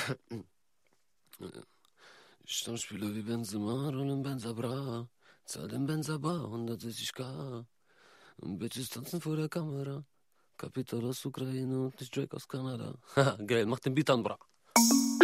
Stammspieler wie Benzema, Rollen Benza Bra. Zahl den Benza Bar, 160k. Und Bitches tanzen vor der Kamera. Kapital aus Ukraine und nicht Drake aus Kanada. Haha, geil, mach den Beat an, bra.